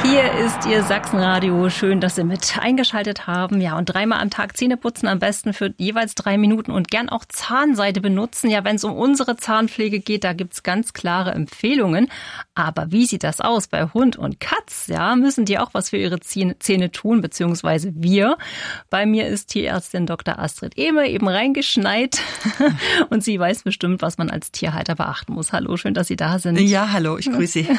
Hier ist Ihr Sachsenradio. Schön, dass Sie mit eingeschaltet haben. Ja, und 3-mal am Tag Zähne putzen, am besten für jeweils 3 Minuten und gern auch Zahnseide benutzen. Ja, wenn es um unsere Zahnpflege geht, da gibt's ganz klare Empfehlungen. Aber wie sieht das aus bei Hund und Katz? Ja, müssen die auch was für ihre Zähne tun, beziehungsweise wir? Bei mir ist Tierärztin Dr. Astrid Ehme eben reingeschneit und sie weiß bestimmt, was man als Tierhalter beachten muss. Hallo, schön, dass Sie da sind. Ja, hallo, ich grüße Sie.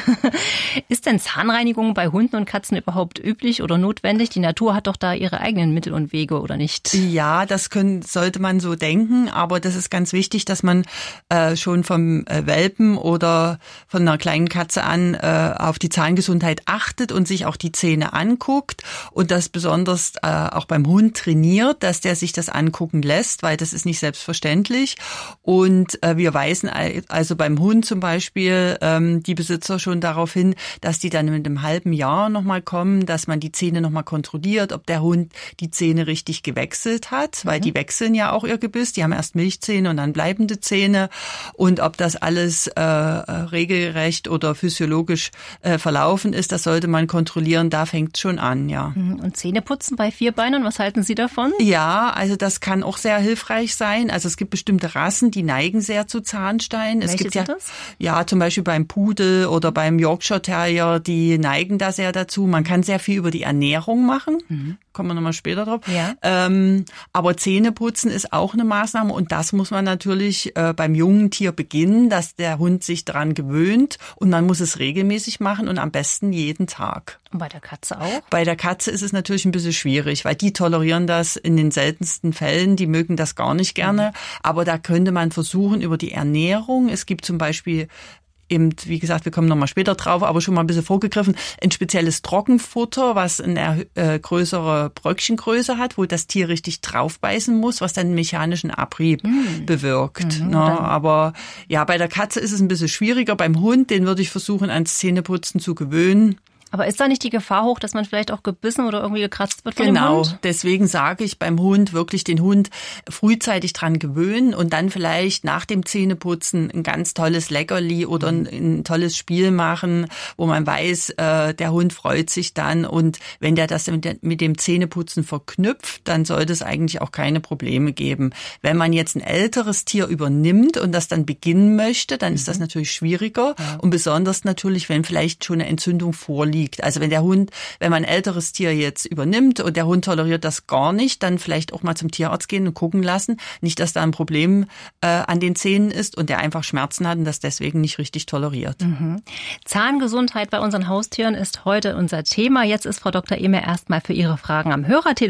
Ist denn Zahnreinigung bei Hunden und Katzen überhaupt üblich oder notwendig? Die Natur hat doch da ihre eigenen Mittel und Wege, oder nicht? Ja, das sollte man so denken, aber das ist ganz wichtig, dass man schon vom Welpen oder von einer kleinen Katze an auf die Zahngesundheit achtet und sich auch die Zähne anguckt und das besonders auch beim Hund trainiert, dass der sich das angucken lässt, weil das ist nicht selbstverständlich. Und wir weisen also beim Hund zum Beispiel die Besitzer schon darauf hin, dass die dann mit einem halben Jahr nochmal kommen, dass man die Zähne nochmal kontrolliert, ob der Hund die Zähne richtig gewechselt hat, weil die wechseln ja auch ihr Gebiss, die haben erst Milchzähne und dann bleibende Zähne und ob das alles regelrecht oder physiologisch verlaufen ist, das sollte man kontrollieren, da fängt es schon an, ja. Und Zähneputzen bei Vierbeinern, was halten Sie davon? Ja, also das kann auch sehr hilfreich sein, also es gibt bestimmte Rassen, die neigen sehr zu Zahnstein. Welche sind das? Ja, zum Beispiel beim Pudel oder beim Yorkshire Terrier, die neigen da sehr dazu. Man kann sehr viel über die Ernährung machen. Kommen wir nochmal später drauf. Ja. Aber Zähneputzen ist auch eine Maßnahme und das muss man natürlich beim jungen Tier beginnen, dass der Hund sich daran gewöhnt und man muss es regelmäßig machen und am besten jeden Tag. Und bei der Katze auch? Bei der Katze ist es natürlich ein bisschen schwierig, weil die tolerieren das in den seltensten Fällen, die mögen das gar nicht gerne. Aber da könnte man versuchen über die Ernährung. Es gibt zum Beispiel eben, wie gesagt, wir kommen nochmal später drauf, aber schon mal ein bisschen vorgegriffen, ein spezielles Trockenfutter, was eine größere Bröckchengröße hat, wo das Tier richtig draufbeißen muss, was dann einen mechanischen Abrieb bewirkt. Aber ja, bei der Katze ist es ein bisschen schwieriger. Beim Hund, den würde ich versuchen, ans Zähneputzen zu gewöhnen. Aber ist da nicht die Gefahr hoch, dass man vielleicht auch gebissen oder irgendwie gekratzt wird von dem Hund? Genau, deswegen sage ich beim Hund wirklich den Hund frühzeitig dran gewöhnen und dann vielleicht nach dem Zähneputzen ein ganz tolles Leckerli oder ein tolles Spiel machen, wo man weiß, der Hund freut sich dann und wenn der das mit dem Zähneputzen verknüpft, dann sollte es eigentlich auch keine Probleme geben. Wenn man jetzt ein älteres Tier übernimmt und das dann beginnen möchte, dann ist das natürlich schwieriger und besonders natürlich, wenn vielleicht schon eine Entzündung vorliegt. Also wenn man ein älteres Tier jetzt übernimmt und der Hund toleriert das gar nicht, dann vielleicht auch mal zum Tierarzt gehen und gucken lassen. Nicht, dass da ein Problem an den Zähnen ist und der einfach Schmerzen hat und das deswegen nicht richtig toleriert. Zahngesundheit bei unseren Haustieren ist heute unser Thema. Jetzt ist Frau Dr. Ehme erstmal für Ihre Fragen am Hörertelefon